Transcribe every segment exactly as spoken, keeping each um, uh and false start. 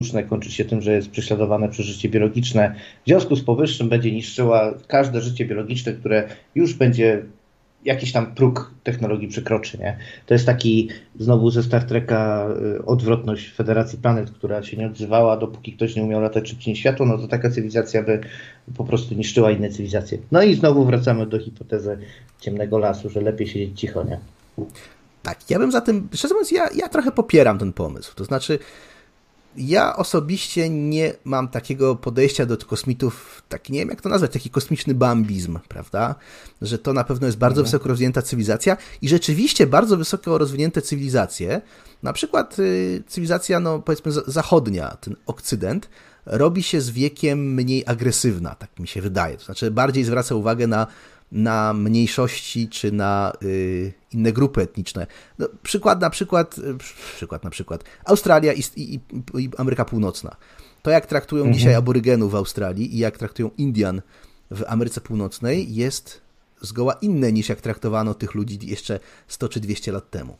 kończy się tym, że jest prześladowane przez życie biologiczne. W związku z powyższym będzie niszczyła każde życie biologiczne, które już będzie jakiś tam próg technologii przekroczy. Nie? To jest taki znowu ze Star Treka odwrotność Federacji Planet, która się nie odzywała, dopóki ktoś nie umiał latać szybciej niż światło, no to taka cywilizacja by po prostu niszczyła inne cywilizacje. No i znowu wracamy do hipotezy ciemnego lasu, że lepiej siedzieć cicho, nie? Tak, ja bym zatem, szczerze mówiąc, ja, ja trochę popieram ten pomysł. To znaczy, ja osobiście nie mam takiego podejścia do kosmitów, taki, nie wiem jak to nazwać, taki kosmiczny bambizm, prawda? Że to na pewno jest bardzo mhm. wysoko rozwinięta cywilizacja i rzeczywiście bardzo wysoko rozwinięte cywilizacje, na przykład y, cywilizacja, no powiedzmy zachodnia, ten Okcydent, robi się z wiekiem mniej agresywna, tak mi się wydaje. To znaczy bardziej zwraca uwagę na na mniejszości czy na y, inne grupy etniczne. No, przykład na przykład, przykład na przykład Australia i, i, i Ameryka Północna. To jak traktują mhm. dzisiaj aborygenów w Australii i jak traktują Indian w Ameryce Północnej jest zgoła inne niż jak traktowano tych ludzi jeszcze sto czy dwieście lat temu.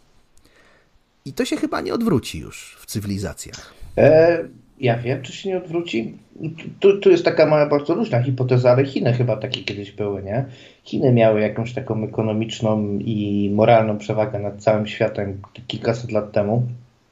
I to się chyba nie odwróci już w cywilizacjach. E, ja wiem, czy się nie odwróci. Tu, tu jest taka mała, bardzo luźna hipoteza, ale Chiny chyba takie kiedyś były, nie? Chiny miały jakąś taką ekonomiczną i moralną przewagę nad całym światem kilkaset lat temu.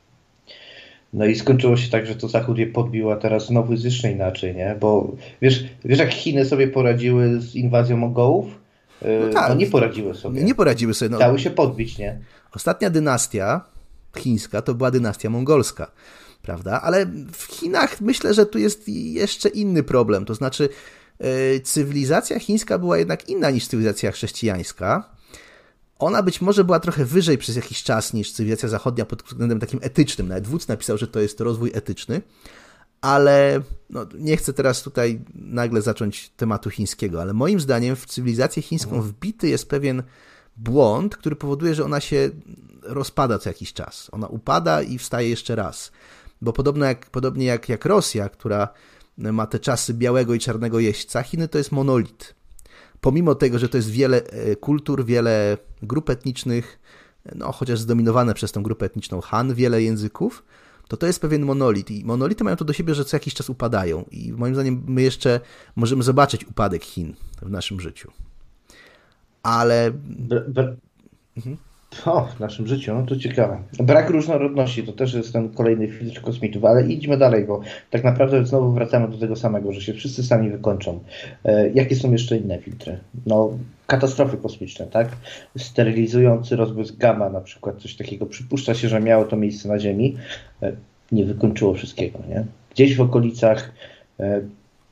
No i skończyło się tak, że to Zachód je podbił, a teraz znowu jest jeszcze inaczej, nie? Bo wiesz, wiesz jak Chiny sobie poradziły z inwazją Mongołów? No, tak, no nie poradziły sobie. Nie poradziły sobie. No. Dały się podbić, nie? Ostatnia dynastia chińska to była dynastia mongolska. Prawda? Ale w Chinach myślę, że tu jest jeszcze inny problem. To znaczy yy, cywilizacja chińska była jednak inna niż cywilizacja chrześcijańska. Ona być może była trochę wyżej przez jakiś czas niż cywilizacja zachodnia pod względem takim etycznym. Nawet Wódz napisał, że to jest rozwój etyczny. Ale no, nie chcę teraz tutaj nagle zacząć tematu chińskiego, ale moim zdaniem w cywilizację chińską wbity jest pewien błąd, który powoduje, że ona się rozpada co jakiś czas. Ona upada i wstaje jeszcze raz. Bo podobno jak, podobnie jak, jak Rosja, która ma te czasy białego i czarnego jeźdźca, Chiny to jest monolit. Pomimo tego, że to jest wiele kultur, wiele grup etnicznych, no chociaż zdominowane przez tą grupę etniczną Han, wiele języków, to to jest pewien monolit. I monolity mają to do siebie, że co jakiś czas upadają. I moim zdaniem my jeszcze możemy zobaczyć upadek Chin w naszym życiu. Ale... Br- br- mhm. O, w naszym życiu, no to ciekawe. Brak różnorodności to też jest ten kolejny filtr kosmitów, ale idźmy dalej, bo tak naprawdę znowu wracamy do tego samego, że się wszyscy sami wykończą. E, jakie są jeszcze inne filtry? No, katastrofy kosmiczne, tak? Sterylizujący rozbłysk gamma na przykład, coś takiego. Przypuszcza się, że miało to miejsce na Ziemi. E, nie wykończyło wszystkiego, nie? Gdzieś w okolicach e,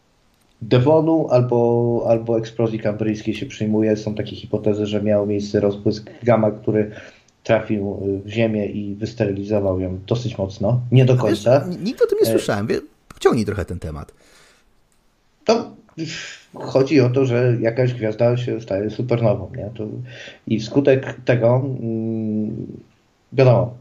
Devonu albo, albo eksplozji kambryjskiej się przyjmuje. Są takie hipotezy, że miał miejsce rozbłysk gamma, który trafił w Ziemię i wysterylizował ją dosyć mocno. Nie do końca. Wiesz, nigdy o tym nie słyszałem. Pociągnij trochę ten temat. To chodzi o to, że jakaś gwiazda się staje supernową. Nie? To, i wskutek tego wiadomo,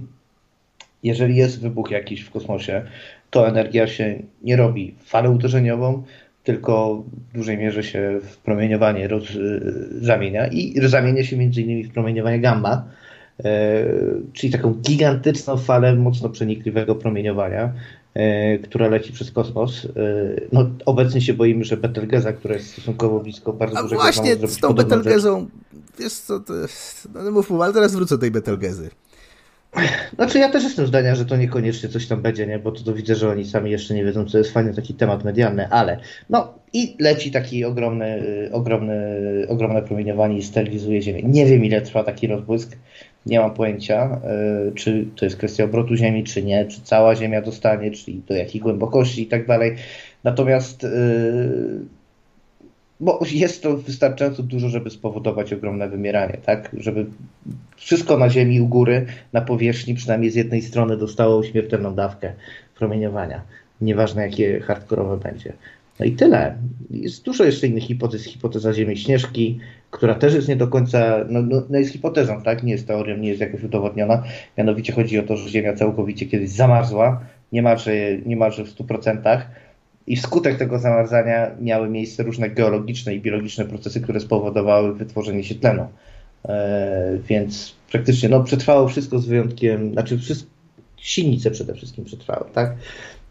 jeżeli jest wybuch jakiś w kosmosie, to energia się nie robi falą uderzeniową, tylko w dużej mierze się w promieniowanie roz, zamienia i zamienia się między innymi w promieniowanie gamma, e, czyli taką gigantyczną falę mocno przenikliwego promieniowania, e, która leci przez kosmos. E, no, obecnie się boimy, że Betelgeza, która jest stosunkowo blisko bardzo A dużego... właśnie z tą Betelgezą, wiesz co, to, no mów, ale teraz wrócę do tej Betelgezy. Znaczy ja też jestem zdania, że to niekoniecznie coś tam będzie, nie? Bo to, to widzę, że oni sami jeszcze nie wiedzą, co jest fajny taki temat medialny, ale no i leci taki ogromny, ogromny, ogromne promieniowanie i sterylizuje Ziemię. Nie wiem, ile trwa taki rozbłysk, nie mam pojęcia, yy, czy to jest kwestia obrotu Ziemi, czy nie, czy cała Ziemia dostanie, czyli do jakiej głębokości i tak dalej. Natomiast yy, bo jest to wystarczająco dużo, żeby spowodować ogromne wymieranie, tak? Żeby wszystko na Ziemi u góry, na powierzchni, przynajmniej z jednej strony dostało śmiertelną dawkę promieniowania. Nieważne, jakie hardkorowe będzie. No i tyle. Jest dużo jeszcze innych hipotez. Hipoteza Ziemi Śnieżki, która też jest nie do końca, no, no, no jest hipotezą, tak? Nie jest teorią, nie jest jakoś udowodniona. Mianowicie chodzi o to, że Ziemia całkowicie kiedyś zamarzła, niemalże, niemalże w stu procentach. I wskutek tego zamarzania miały miejsce różne geologiczne i biologiczne procesy, które spowodowały wytworzenie się tlenu. E, więc praktycznie no, przetrwało wszystko z wyjątkiem, znaczy wszystko, silnice przede wszystkim przetrwały, tak?